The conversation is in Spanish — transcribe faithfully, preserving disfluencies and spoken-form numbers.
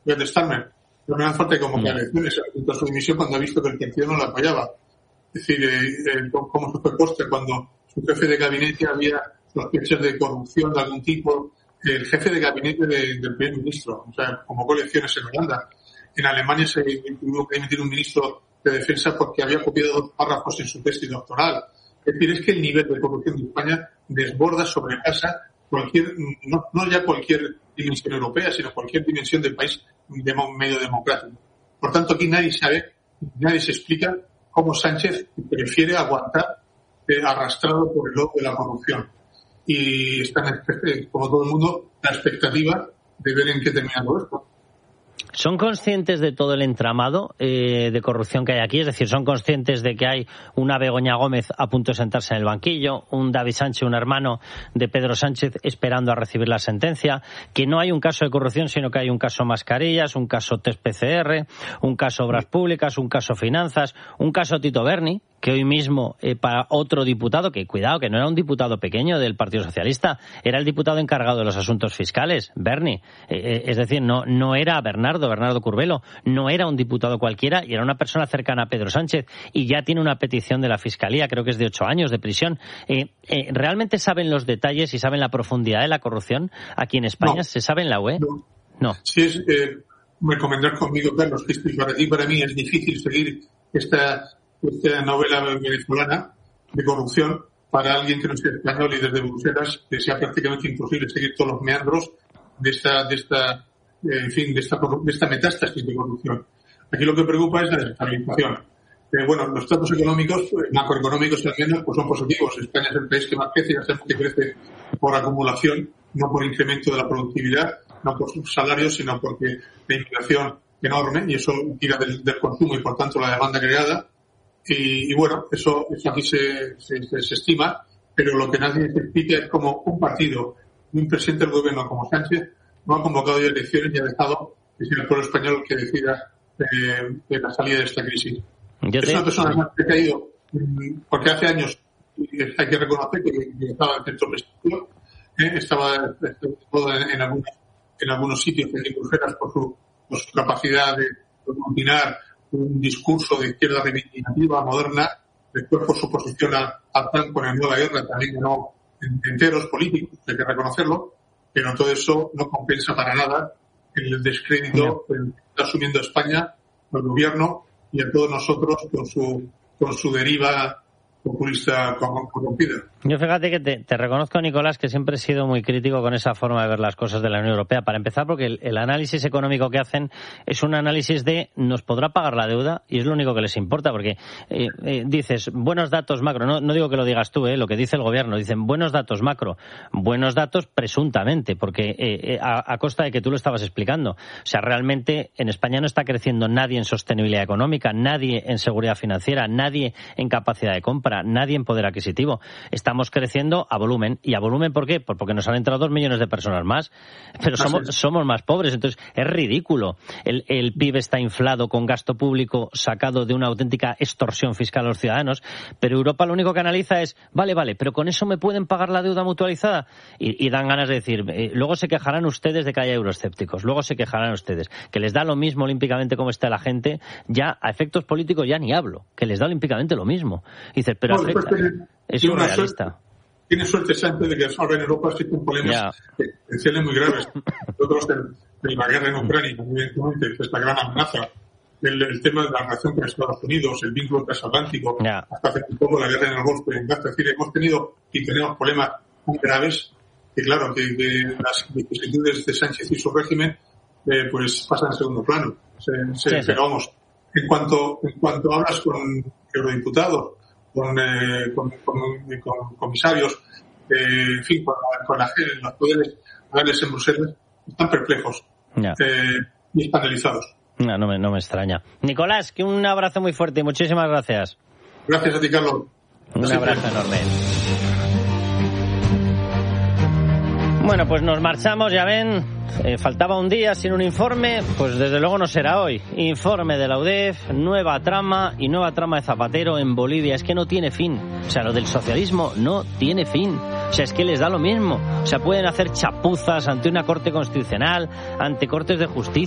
de Starmer. No me hace falta convocar elecciones, ha su dimisión cuando ha visto que el partido no la apoyaba. Es decir, eh, eh, cómo se fue Costa cuando su jefe de gabinete había sospechas de corrupción de algún tipo, el jefe de gabinete de, del primer ministro, o sea, convocó elecciones en Holanda. En Alemania se tuvo que dimitir un ministro de defensa porque había copiado dos párrafos en su tesis doctoral. Es decir, es que el nivel de corrupción de España desborda, sobrepasa cualquier, no, no ya cualquier dimensión europea, sino cualquier dimensión del país de medio democrático. Por tanto, aquí nadie sabe, nadie se explica cómo Sánchez prefiere aguantar eh, arrastrado por el lobo de la corrupción. Y está, como todo el mundo, la expectativa de ver en qué termina todo esto. ¿Son conscientes de todo el entramado eh, de corrupción que hay aquí? Es decir, ¿son conscientes de que hay una Begoña Gómez a punto de sentarse en el banquillo, un David Sánchez, un hermano de Pedro Sánchez, esperando a recibir la sentencia, que no hay un caso de corrupción, sino que hay un caso mascarillas, un caso test P C R, un caso obras públicas, un caso finanzas, un caso Tito Berni, que hoy mismo eh, para otro diputado, que cuidado, que no era un diputado pequeño del Partido Socialista, era el diputado encargado de los asuntos fiscales, Berni. Eh, eh, es decir, no, no era Bernardo, Bernardo Curbelo, no era un diputado cualquiera y era una persona cercana a Pedro Sánchez y ya tiene una petición de la Fiscalía, creo que es de ocho años de prisión. Eh, eh, ¿Realmente saben los detalles y saben la profundidad de la corrupción aquí en España? No. ¿Se sabe en la U E? No. No. Sí, es eh, recomendar conmigo, Carlos, que para ti, para mí es difícil seguir esta... esta novela venezolana de corrupción para alguien que no sea español y desde Bruselas que sea prácticamente imposible seguir todos los meandros de esta de esta eh, en fin de esta de esta metástasis de corrupción. Aquí lo que preocupa es la desestabilización. Eh, bueno, los datos económicos, eh, macroeconómicos al menos, pues son positivos. España es el país que más crece, ya sabemos que crece por acumulación, no por incremento de la productividad, no por sus salarios, sino porque la inflación enorme y eso tira del, del consumo y por tanto la demanda creada. Y, y bueno, eso, eso aquí se, se, se estima, pero lo que nadie se explica es como un partido, un presidente del gobierno como Sánchez, no ha convocado ya elecciones y ha dejado que sea el pueblo español que decida eh, de la salida de esta crisis. Yo es te... una persona más que ha caído, porque hace años hay que reconocer que, que estaba en centro presidencial, eh, estaba en, en, algunos, en algunos sitios en Bruselas por su, por su capacidad de coordinar un discurso de izquierda reivindicativa, moderna, después por su posición al plan con el Nueva Guerra también ganó enteros políticos, hay que reconocerlo, pero todo eso no compensa para nada el descrédito que está asumiendo España, al gobierno y a todos nosotros con su, con su deriva populista corrompida. Yo fíjate que te, te reconozco, Nicolás, que siempre he sido muy crítico con esa forma de ver las cosas de la Unión Europea. Para empezar, porque el, el análisis económico que hacen es un análisis de nos podrá pagar la deuda y es lo único que les importa, porque eh, eh, dices buenos datos macro, no, no digo que lo digas tú, eh, lo que dice el gobierno, dicen buenos datos macro, buenos datos presuntamente, porque eh, eh, a, a costa de que tú lo estabas explicando. O sea, realmente en España no está creciendo nadie en sostenibilidad económica, nadie en seguridad financiera, nadie en capacidad de compra, nadie en poder adquisitivo. Estamos creciendo a volumen. ¿Y a volumen por qué? Pues porque nos han entrado dos millones de personas más. Pero somos, somos más pobres. Entonces, es ridículo. El, el P I B está inflado con gasto público sacado de una auténtica extorsión fiscal a los ciudadanos. Pero Europa lo único que analiza es, vale, vale, pero con eso me pueden pagar la deuda mutualizada. Y, y dan ganas de decir, eh, luego se quejarán ustedes de que haya euroescépticos. Luego se quejarán ustedes. Que les da lo mismo olímpicamente como está la gente. Ya a efectos políticos ya ni hablo. Que les da olímpicamente lo mismo. Y dices, pero bueno, afecta. Tiene, es tiene surrealista. Suerte, tiene suerte Sánchez de que ahora en Europa existen problemas potenciales muy graves. Otros de, de la guerra en Ucrania, evidentemente, que es la gran amenaza. El, el tema de la relación con Estados Unidos, el vínculo transatlántico, yeah. hasta hace un poco la guerra en el Golfo y en Gaza. Es decir, hemos tenido y tenemos problemas muy graves que, claro, que, que las vicisitudes de Sánchez y su régimen eh, pues pasan a segundo plano. Se, se, sí, pero vamos, en cuanto, en cuanto hablas con eurodiputados, Con, eh, con, con, con comisarios, eh, en fin, con, con la, los poderes legales en Bruselas, están perplejos no. eh, y escandalizados. No, no me, no me extraña. Nicolás, que un abrazo muy fuerte y muchísimas gracias. Gracias a ti, Carlos. Un Así abrazo fue. enorme. Bueno, pues nos marchamos, ya ven, eh, faltaba un día sin un informe, pues desde luego no será hoy. Informe de la U D E F, nueva trama y nueva trama de Zapatero en Bolivia. Es que no tiene fin. O sea, lo del socialismo no tiene fin. O sea, es que les da lo mismo. O sea, pueden hacer chapuzas ante una corte constitucional, ante cortes de justicia.